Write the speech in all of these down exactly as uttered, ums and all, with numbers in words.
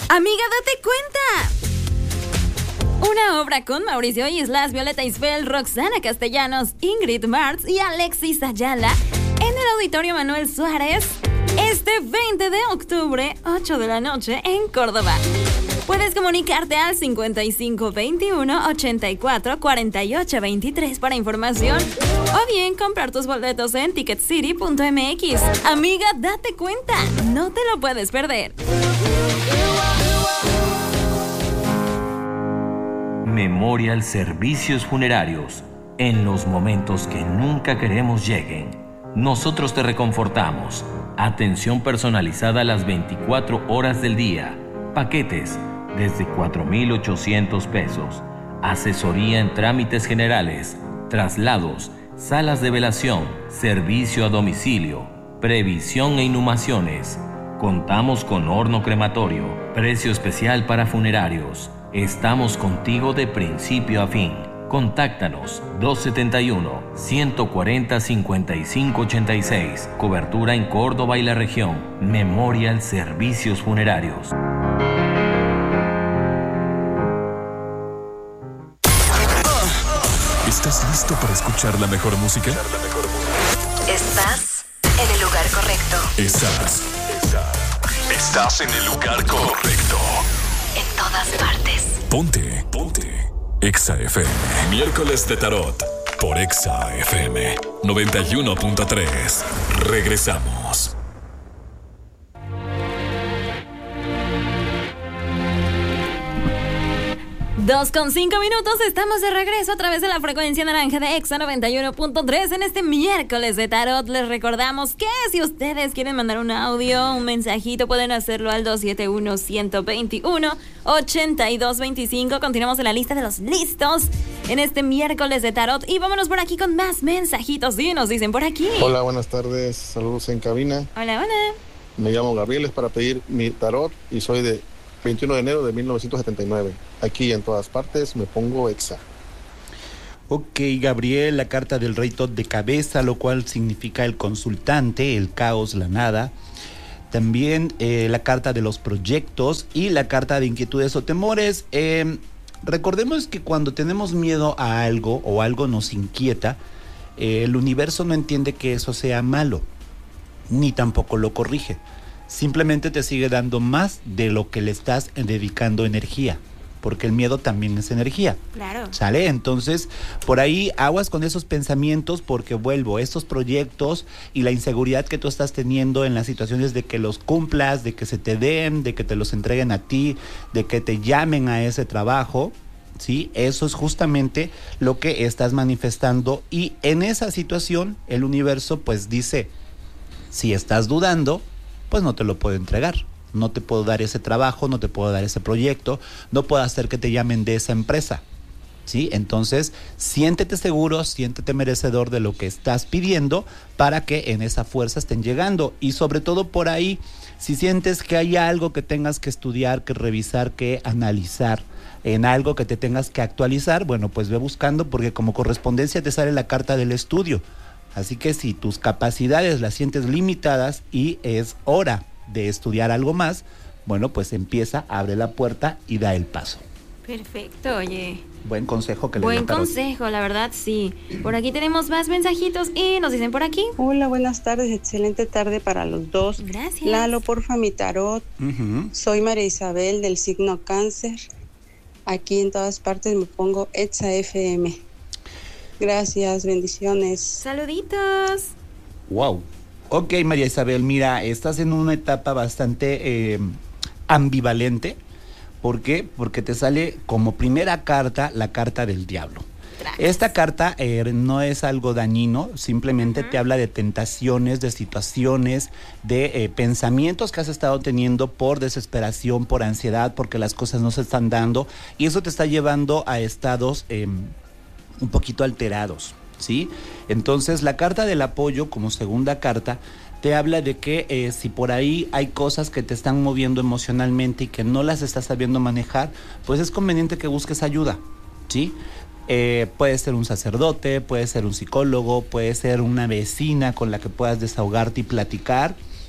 Amiga, date cuenta. Una obra con Mauricio Islas, Violeta Isfel, Roxana Castellanos, Ingrid Martz y Alexis Ayala en el Auditorio Manuel Suárez este veinte de octubre, ocho de la noche en Córdoba. Puedes comunicarte al cincuenta y cinco veintiuno ochenta y cuatro cuarenta y ocho veintitrés para información o bien comprar tus boletos en ticket city punto m x. Amiga, date cuenta, no te lo puedes perder. Memorial Servicios Funerarios. En los momentos que nunca queremos lleguen, nosotros te reconfortamos. Atención personalizada a las veinticuatro horas del día. Paquetes desde cuatro mil ochocientos pesos. Asesoría en trámites generales, traslados, salas de velación, servicio a domicilio, previsión e inhumaciones. Contamos con horno crematorio, precio especial para funerarios. Estamos contigo de principio a fin. Contáctanos dos setenta y uno, ciento cuarenta, cincuenta y cinco ochenta y seis. Cobertura en Córdoba y la región. Memorial Servicios Funerarios. ¿Estás listo para escuchar la mejor música? Estás en el lugar correcto. Estás. Estás en el lugar correcto. En todas partes. Ponte. Ponte. Exa F M. Miércoles de Tarot. Por Exa F M. noventa y uno punto tres. Regresamos. Dos con cinco minutos, estamos de regreso a través de la frecuencia naranja de Exa noventa y uno punto tres en este miércoles de Tarot. Les recordamos que si ustedes quieren mandar un audio, un mensajito, pueden hacerlo al dos siete uno, uno dos uno, ocho dos dos cinco. Continuamos en la lista de los listos en este miércoles de Tarot y vámonos por aquí con más mensajitos. Sí, nos dicen por aquí. Hola, buenas tardes, saludos en cabina. Hola, hola. Me llamo Gabriel, es para pedir mi Tarot y soy de veintiuno de enero de mil novecientos setenta y nueve. Aquí en todas partes me pongo Exa. Ok, Gabriel, la carta del rey Tot de cabeza, lo cual significa el consultante, el caos, la nada. También eh, la carta de los proyectos y la carta de inquietudes o temores. Eh, recordemos que cuando tenemos miedo a algo o algo nos inquieta, eh, el universo no entiende que eso sea malo, ni tampoco lo corrige. Simplemente te sigue dando más de lo que le estás dedicando energía, porque el miedo también es energía. Claro. ¿Sale? Entonces, por ahí aguas con esos pensamientos, porque vuelvo, estos proyectos y la inseguridad que tú estás teniendo en las situaciones de que los cumplas, de que se te den, de que te los entreguen a ti, de que te llamen a ese trabajo, ¿sí? Eso es justamente lo que estás manifestando, y en esa situación el universo pues dice, si estás dudando, pues no te lo puedo entregar, no te puedo dar ese trabajo, no te puedo dar ese proyecto, no puedo hacer que te llamen de esa empresa, ¿sí? Entonces, siéntete seguro, siéntete merecedor de lo que estás pidiendo para que en esa fuerza estén llegando. Y sobre todo por ahí, si sientes que hay algo que tengas que estudiar, que revisar, que analizar, en algo que te tengas que actualizar, bueno, pues ve buscando, porque como correspondencia te sale la carta del estudio. Así que si tus capacidades las sientes limitadas y es hora de estudiar algo más, bueno, pues empieza, abre la puerta y da el paso. Perfecto, oye. Buen consejo que le Buen consejo, la verdad, sí. Por aquí tenemos más mensajitos y nos dicen por aquí. Hola, buenas tardes, excelente tarde para los dos. Gracias. Lalo, porfa, mi tarot. Uh-huh. Soy María Isabel del signo Cáncer. Aquí en todas partes me pongo Exa F M. Gracias, bendiciones. Saluditos. Wow. Ok, María Isabel, mira, estás en una etapa bastante eh, ambivalente. ¿Por qué? Porque te sale como primera carta la carta del diablo. Gracias. Esta carta eh, no es algo dañino, simplemente uh-huh. te habla de tentaciones, de situaciones, de eh, pensamientos que has estado teniendo por desesperación, por ansiedad, porque las cosas no se están dando, y eso te está llevando a estados eh, un poquito alterados, ¿sí? Entonces, la carta del apoyo como segunda carta te habla de que eh, si por ahí hay cosas que te están moviendo emocionalmente y que no las estás sabiendo manejar, pues es conveniente que busques ayuda, ¿sí? Eh, puede ser un sacerdote, puede ser un psicólogo, puede ser una vecina con la que puedas desahogarte y platicar,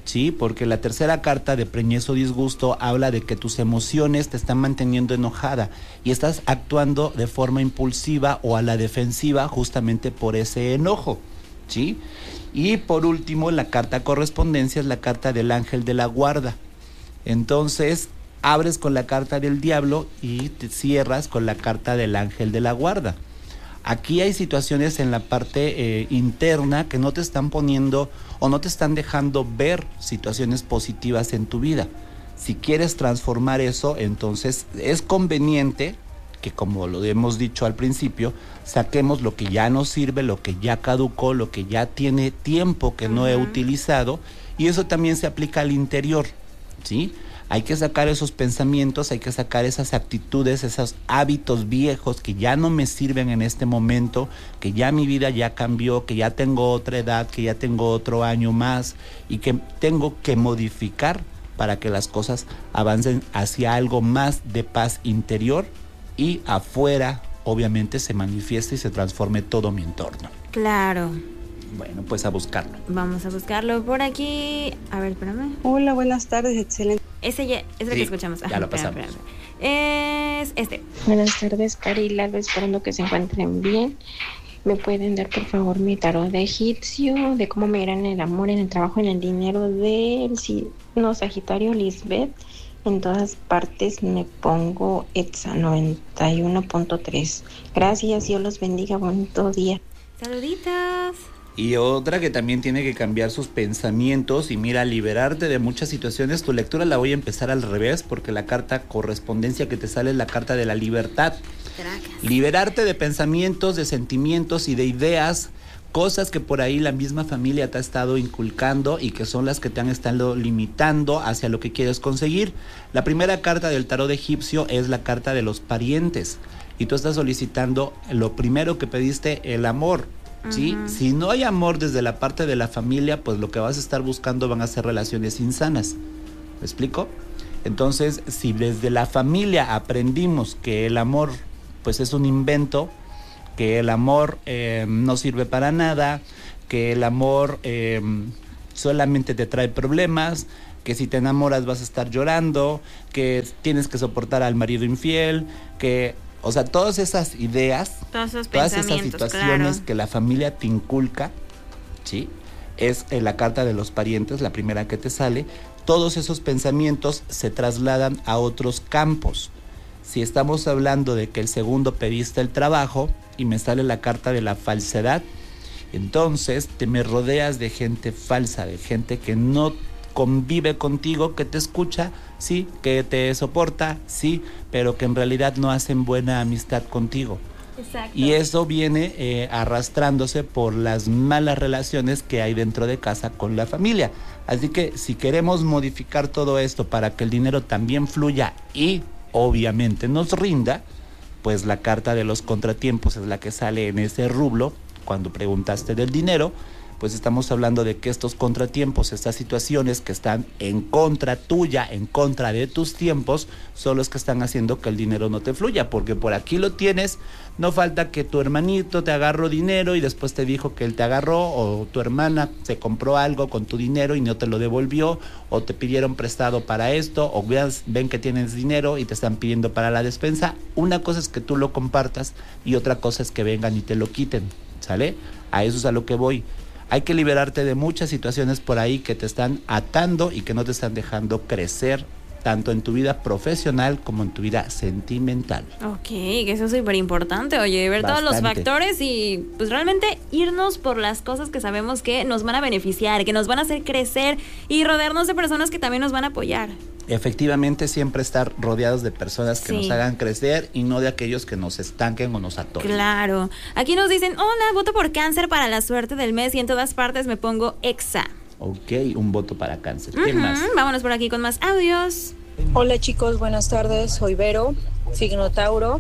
Sí, porque la tercera carta de preñez o disgusto habla de que tus emociones te están manteniendo enojada y estás actuando de forma impulsiva o a la defensiva justamente por ese enojo, ¿sí? Y por último, la carta correspondencia es la carta del ángel de la guarda. Entonces, abres con la carta del diablo y te cierras con la carta del ángel de la guarda. Aquí hay situaciones en la parte eh, interna que no te están poniendo o no te están dejando ver situaciones positivas en tu vida. Si quieres transformar eso, entonces es conveniente que, como lo hemos dicho al principio, saquemos lo que ya no sirve, lo que ya caducó, lo que ya tiene tiempo que no he utilizado, y eso también se aplica al interior, ¿sí? Hay que sacar esos pensamientos, hay que sacar esas actitudes, esos hábitos viejos que ya no me sirven en este momento, que ya mi vida ya cambió, que ya tengo otra edad, que ya tengo otro año más y que tengo que modificar para que las cosas avancen hacia algo más de paz interior y afuera, obviamente, se manifieste y se transforme todo mi entorno. Claro. Bueno, pues a buscarlo. Vamos a buscarlo por aquí. A ver, espérame. Hola, buenas tardes, excelente. Ese ya es el Sí, que escuchamos. ya Ajá, lo espérame, pasamos. espérame. Es este. Buenas tardes, Cari y Lalo, esperando que se encuentren bien. ¿Me pueden dar, por favor, mi tarot de egipcio, de cómo me irá en el amor, en el trabajo, en el dinero del signo Sagitario, Lisbeth? En todas partes me pongo Exa noventa y uno punto tres. Gracias, Dios los bendiga, bonito día. Saluditos. Y otra que también tiene que cambiar sus pensamientos y mira, liberarte de muchas situaciones. Tu lectura la voy a empezar al revés porque la carta correspondencia que te sale es la carta de la libertad. Tracas. Liberarte de pensamientos, de sentimientos y de ideas, cosas que por ahí la misma familia te ha estado inculcando y que son las que te han estado limitando hacia lo que quieres conseguir. La primera carta del tarot egipcio es la carta de los parientes y tú estás solicitando lo primero que pediste, el amor. ¿Sí? Uh-huh. Si no hay amor desde la parte de la familia, pues lo que vas a estar buscando van a ser relaciones insanas. ¿Me explico? Entonces, si desde la familia aprendimos que el amor pues es un invento, que el amor eh, no sirve para nada, que el amor eh, solamente te trae problemas, que si te enamoras vas a estar llorando, que tienes que soportar al marido infiel, que... O sea, todas esas ideas, todos esos todas esas situaciones claro. que la familia te inculca, ¿sí? Es en la carta de los parientes, la primera que te sale. Todos esos pensamientos se trasladan a otros campos. Si estamos hablando de que el segundo pediste el trabajo y me sale la carta de la falsedad, entonces te me rodeas de gente falsa, de gente que no convive contigo, que te escucha, sí, que te soporta, sí, pero que en realidad no hacen buena amistad contigo. Exacto. Y eso viene eh, arrastrándose por las malas relaciones que hay dentro de casa con la familia. Así que si queremos modificar todo esto para que el dinero también fluya y obviamente nos rinda, pues la carta de los contratiempos es la que sale en ese rublo cuando preguntaste del dinero. Pues estamos hablando de que estos contratiempos, estas situaciones que están en contra tuya, en contra de tus tiempos, son los que están haciendo que el dinero no te fluya, porque por aquí lo tienes, no falta que tu hermanito te agarró dinero y después te dijo que él te agarró, o tu hermana se compró algo con tu dinero y no te lo devolvió, o te pidieron prestado para esto, o veas, ven que tienes dinero y te están pidiendo para la despensa. Una cosa es que tú lo compartas y otra cosa es que vengan y te lo quiten, ¿sale? A eso es a lo que voy. Hay que liberarte de muchas situaciones por ahí que te están atando y que no te están dejando crecer tanto en tu vida profesional como en tu vida sentimental. Ok, que eso es súper importante, oye, ver Bastante. todos los factores y pues realmente irnos por las cosas que sabemos que nos van a beneficiar, que nos van a hacer crecer y rodearnos de personas que también nos van a apoyar. Efectivamente, siempre estar rodeados de personas que Sí. nos hagan crecer y no de aquellos que nos estanquen o nos atoren. Claro. Aquí nos dicen, hola, voto por cáncer para la suerte del mes y en todas partes me pongo Exa. Ok, un voto para cáncer. ¿Quién Ujú, más? vámonos por aquí con más audios. Hola chicos, buenas tardes, soy Vero, signo Tauro.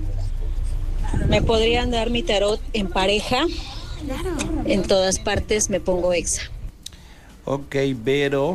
¿Me podrían dar mi tarot en pareja? Claro. En todas partes me pongo Exa. Ok, Vero,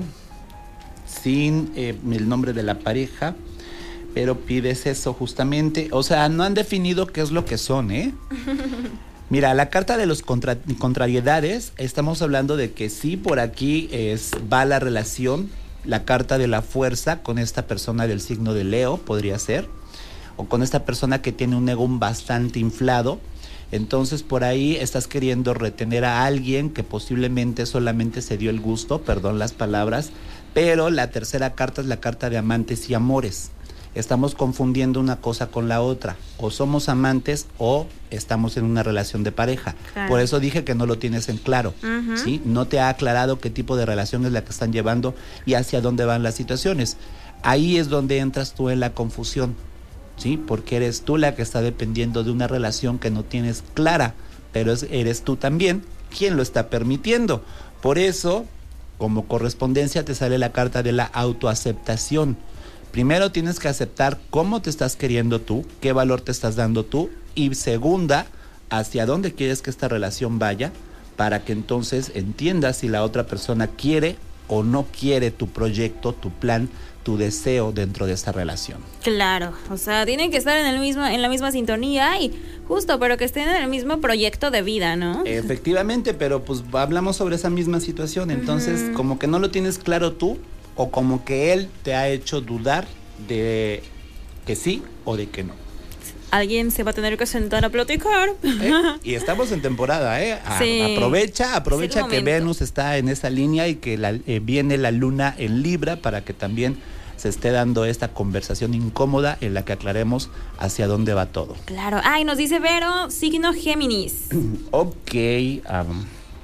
sin eh, el nombre de la pareja, pero pides eso justamente. O sea, no han definido qué es lo que son, ¿eh? Mira, la carta de los contra, contrariedades, estamos hablando de que sí, por aquí es, va la relación, la carta de la fuerza con esta persona del signo de Leo, podría ser, o con esta persona que tiene un ego bastante inflado. Entonces por ahí estás queriendo retener a alguien que posiblemente solamente se dio el gusto, perdón las palabras, pero la tercera carta es la carta de amantes y amores. Estamos confundiendo una cosa con la otra, o somos amantes o estamos en una relación de pareja. Claro. Por eso dije que no lo tienes en claro, uh-huh. ¿sí? No te ha aclarado qué tipo de relación es la que están llevando y hacia dónde van las situaciones. Ahí es donde entras tú en la confusión, ¿sí? Porque eres tú la que está dependiendo de una relación que no tienes clara, pero es, eres tú también quien lo está permitiendo. Por eso, como correspondencia, te sale la carta de la autoaceptación. Primero tienes que aceptar cómo te estás queriendo tú, qué valor te estás dando tú, y segunda, hacia dónde quieres que esta relación vaya, para que entonces entiendas si la otra persona quiere o no quiere tu proyecto, tu plan, tu deseo dentro de esta relación. Claro, o sea, tienen que estar en el mismo, en la misma sintonía y justo, pero que estén en el mismo proyecto de vida, ¿no? Efectivamente, pero pues hablamos sobre esa misma situación, entonces uh-huh. como que no lo tienes claro tú, o como que él te ha hecho dudar de que sí o de que no. Alguien se va a tener que sentar a platicar. ¿Eh? Y estamos en temporada, ¿eh? A, sí. Aprovecha, aprovecha que Venus está en esa línea y que la, eh, viene la luna en Libra para que también se esté dando esta conversación incómoda en la que aclaremos hacia dónde va todo. Claro. Ay, nos dice Vero, signo Géminis. Ok, um,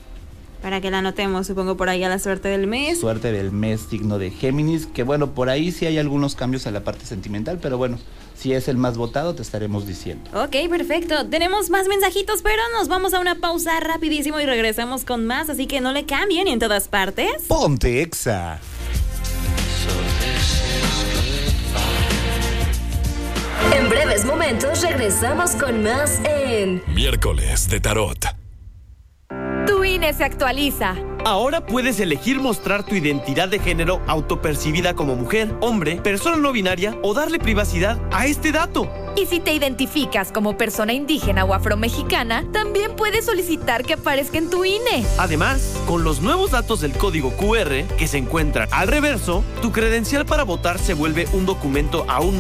para que la anotemos, supongo, por ahí a la suerte del mes. Suerte del mes, signo de Géminis, que bueno, por ahí sí hay algunos cambios a la parte sentimental, pero bueno, si es el más votado, te estaremos diciendo. Ok, perfecto. Tenemos más mensajitos, pero nos vamos a una pausa rapidísimo y regresamos con más, así que no le cambien en todas partes. Ponte Exa. En breves momentos regresamos con más en Miércoles de Tarot. Tu I N E se actualiza. Ahora puedes elegir mostrar tu identidad de género autopercibida como mujer, hombre, persona no binaria o darle privacidad a este dato. Y si te identificas como persona indígena o afromexicana, también puedes solicitar que aparezca en tu I N E. Además, con los nuevos datos del código cu erre que se encuentran al reverso, tu credencial para votar se vuelve un documento aún